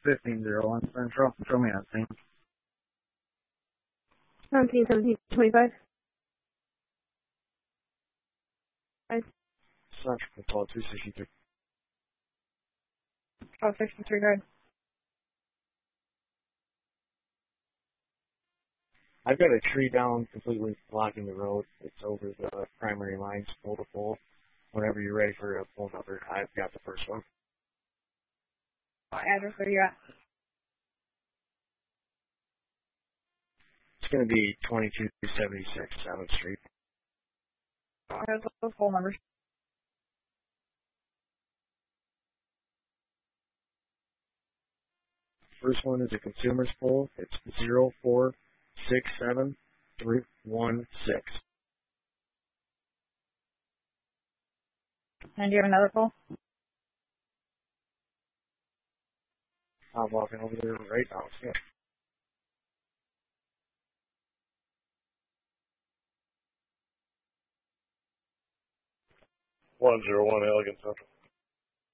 1501 Central. Show me that thing. 17-17-25. Central Control 263. Oh, 63, good. I've got a tree down completely blocking the road. It's over the primary lines, pole to pole. Whenever you're ready for a phone number, I've got the first one. What address are you at? It's going to be 2276 7th Street. Where's those phone numbers? First one is a consumer's poll. It's 0467316. And do you have another poll? I'm walking over there right now. Yeah. 101 Elegant Central.